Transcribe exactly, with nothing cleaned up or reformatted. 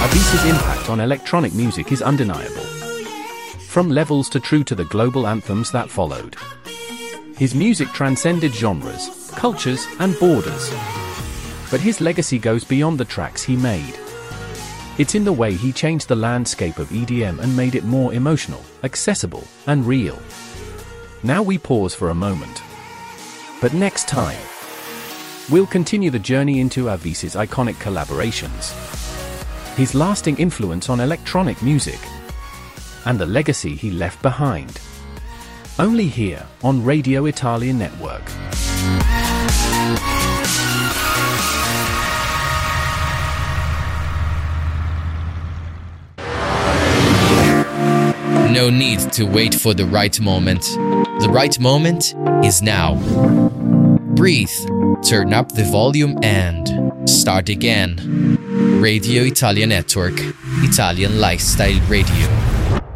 Avicii's impact on electronic music is undeniable. From Levels to True to the global anthems that followed. His music transcended genres, cultures, and borders. But his legacy goes beyond the tracks he made. It's in the way he changed the landscape of E D M and made it more emotional, accessible, and real. Now we pause for a moment. But next time, we'll continue the journey into Avicii's iconic collaborations, his lasting influence on electronic music, and the legacy he left behind. Only here, on Radio Italia Network. No need to wait for the right moment. The right moment is now. Breathe, turn up the volume and start again. Radio Italia Network, Italian Lifestyle Radio.